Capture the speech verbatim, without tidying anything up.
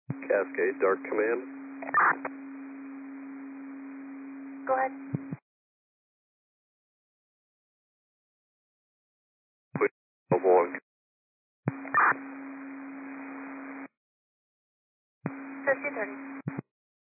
Cascade, Dark Command. Go ahead. One. fifty thirty.